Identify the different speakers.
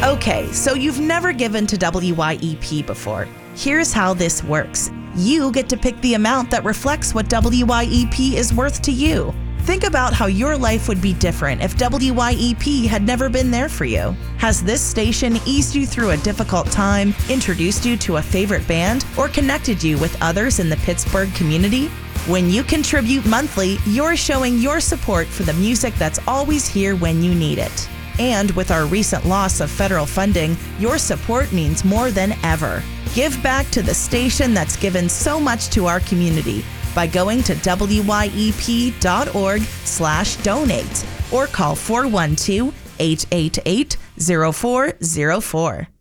Speaker 1: Okay, so you've never given to WYEP before. Here's how this works. You get to pick the amount that reflects what WYEP is worth to you. Think about how your life would be different if WYEP had never been there for you. Has this station eased you through a difficult time, introduced you to a favorite band, or connected you with others in the Pittsburgh community? When you contribute monthly, you're showing your support for the music that's always here when you need it. And with our recent loss of federal funding, your support means more than ever. Give back to the station that's given so much to our community by going to wyep.org/donate or call 412-888-0404.